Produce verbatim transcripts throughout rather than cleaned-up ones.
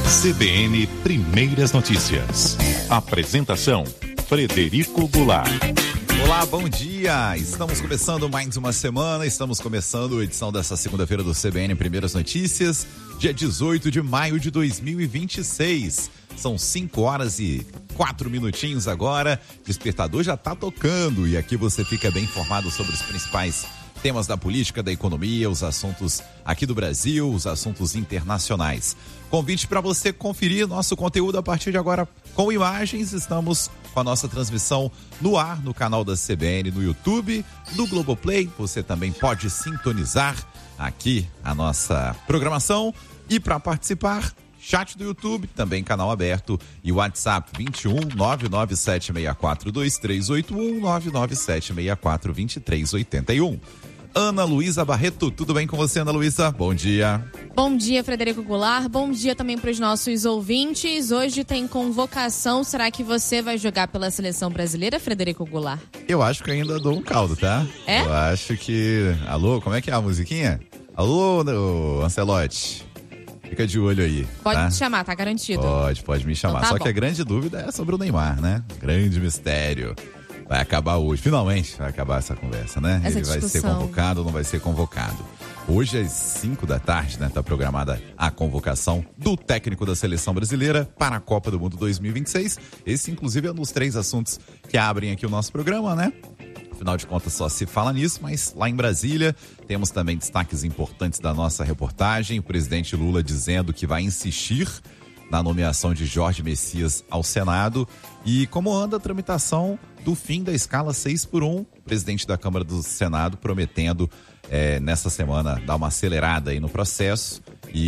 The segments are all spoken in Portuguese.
C B N Primeiras Notícias. Apresentação: Frederico Goulart. Olá, bom dia! Estamos começando mais uma semana, estamos começando a edição dessa segunda-feira do C B N Primeiras Notícias, dia dezoito de maio de dois mil e vinte e seis. São cinco horas e quatro minutinhos agora, despertador já tá tocando e aqui você fica bem informado sobre os principais temas da política, da economia, os assuntos aqui do Brasil, os assuntos internacionais. Convite para você conferir nosso conteúdo a partir de agora com imagens. Estamos com a nossa transmissão no ar, no canal da C B N, no YouTube, no Globoplay. Você também pode sintonizar aqui a nossa programação. E para participar, chat do YouTube, também canal aberto, e WhatsApp vinte e um, nove nove sete seis quatro, dois três oito um, nove nove sete seis quatro, dois três oito um. Ana Luísa Barreto, tudo bem com você, Ana Luísa? Bom dia. Bom dia, Frederico Goulart. Bom dia também para os nossos ouvintes. Hoje tem convocação. Será que você vai jogar pela seleção brasileira, Frederico Goulart? Eu acho que ainda dou um caldo, tá? É? Eu acho que... Alô, como é que é a musiquinha? Alô, Ancelotti. Fica de olho aí. Pode tá? te chamar, tá garantido. Pode, pode me chamar. Então tá Só bom. que a grande dúvida é sobre o Neymar, né? Grande mistério. Vai acabar hoje. Finalmente vai acabar essa conversa, né? Essa Ele vai ser discussão. convocado ou não vai ser convocado. Hoje às cinco da tarde, né? Tá programada a convocação do técnico da seleção brasileira para a Copa do Mundo dois mil e vinte e seis. Esse, inclusive, é um dos três assuntos que abrem aqui o nosso programa, né? Afinal de contas, só se fala nisso, mas lá em Brasília temos também destaques importantes da nossa reportagem. O presidente Lula dizendo que vai insistir na nomeação de Jorge Messias ao Senado. E como anda a tramitação do fim da escala seis por um, o presidente da Câmara do Senado prometendo é, nessa semana dar uma acelerada aí no processo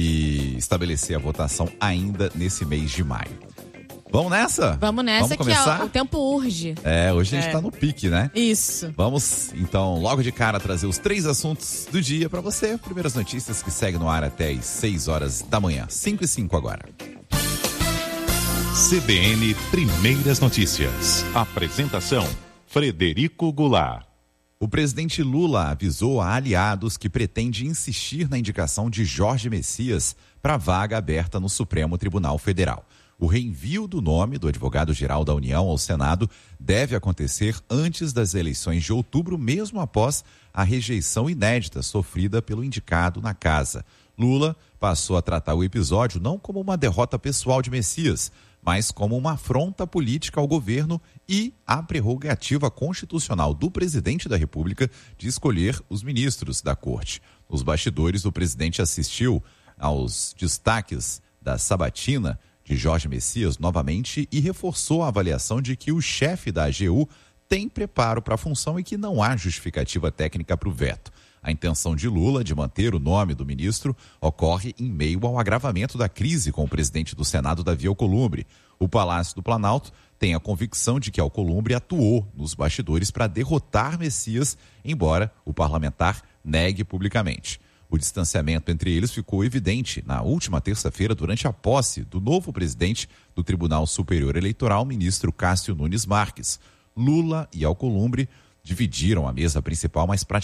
e estabelecer a votação ainda nesse mês de maio. Vamos nessa? Vamos nessa. Vamos começar? Que ó, o tempo urge. É, hoje a gente É. tá no pique, né? Isso. Vamos, então, logo de cara, trazer os três assuntos do dia para você. Primeiras notícias que seguem no ar até às seis horas da manhã. cinco e cinco agora. C B N Primeiras Notícias. Apresentação: Frederico Goulart. O presidente Lula avisou a aliados que pretende insistir na indicação de Jorge Messias para a vaga aberta no Supremo Tribunal Federal. O reenvio do nome do advogado-geral da União ao Senado deve acontecer antes das eleições de outubro, mesmo após a rejeição inédita sofrida pelo indicado na casa. Lula passou a tratar o episódio não como uma derrota pessoal de Messias, mas como uma afronta política ao governo e à prerrogativa constitucional do presidente da República de escolher os ministros da corte. Nos bastidores, o presidente assistiu aos destaques da sabatina de Jorge Messias novamente e reforçou a avaliação de que o chefe da A G U tem preparo para a função e que não há justificativa técnica para o veto. A intenção de Lula de manter o nome do ministro ocorre em meio ao agravamento da crise com o presidente do Senado, Davi Alcolumbre. O Palácio do Planalto tem a convicção de que Alcolumbre atuou nos bastidores para derrotar Messias, embora o parlamentar negue publicamente. O distanciamento entre eles ficou evidente na última terça-feira durante a posse do novo presidente do Tribunal Superior Eleitoral, ministro Cássio Nunes Marques. Lula e Alcolumbre dividiram a mesa principal, mas praticamente